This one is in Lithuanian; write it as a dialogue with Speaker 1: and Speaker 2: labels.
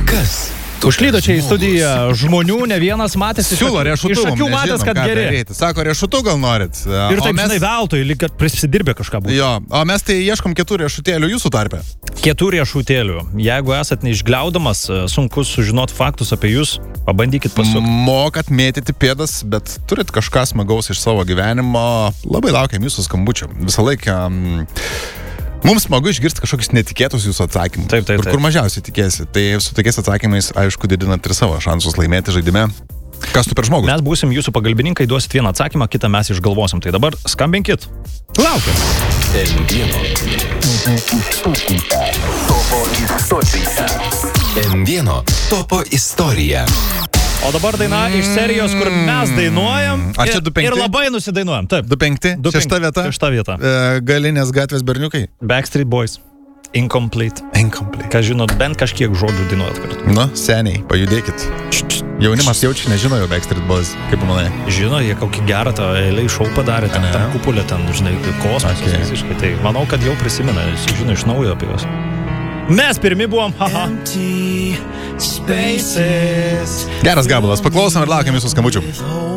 Speaker 1: Kas?
Speaker 2: Užklydo čia į studiją žmonių, ne vienas matėsi.
Speaker 3: Siūlo riešutų.
Speaker 2: Iš akių matęs, kad geri.
Speaker 3: Sako, riešutų gal norit.
Speaker 2: Ir taip, žinai, veltui, lyg kad prisidirbė kažką būtų.
Speaker 3: Jo, o mes tai ieškom 4 riešutėlių jūsų tarpe.
Speaker 2: 4 riešutėlių. Jeigu esat neišgliaudamas, sunku sužinoti faktus apie jūs, pabandykit pasukti.
Speaker 3: Mokat mėtyti pėdas, bet turit kažką smagaus iš savo gyvenimo. Labai laukiam jūsų skambučio. Visą laiką... Mums smagu išgirsti kažkokius netikėtus jūsų atsakymus.
Speaker 2: Taip.
Speaker 3: Kur mažiausiai tikėsi. Tai su tokiais atsakymais, aišku, didinat ir savo šansus laimėti žaidime. Kas tu per žmogus?
Speaker 2: Mes būsim jūsų pagalbininkai, duosit vieną atsakymą, kitą mes išgalvosim. Tai dabar skambinkit. Laukiam.
Speaker 1: M1 topo istorija.
Speaker 2: O dabar daina iš serijos, kur mes dainuojam ir labai nusidainuojam. Taip.
Speaker 3: 2-5. Šešta vieta.
Speaker 2: Šešta vieta.
Speaker 3: Galinės gatvės berniukai.
Speaker 2: Backstreet Boys. Incomplete. Ką žinot, bent kažkiek žodžių dainuojat kartu.
Speaker 3: Nu, seniai, pajudėkit. Jaunimas jaučiai nežino jau Backstreet Boys, kaip manai.
Speaker 2: Žino, jie kokį gerą tą eilę šou padarė, ten kupolė, ten, žinai, kosmosas visiškai. Tai manau, kad jau prisimena, žino iš naujo apie juos. Mes pirmi buvom, haha.
Speaker 3: Geras gabalas, paklausom ir laukiam jūsų skambučių.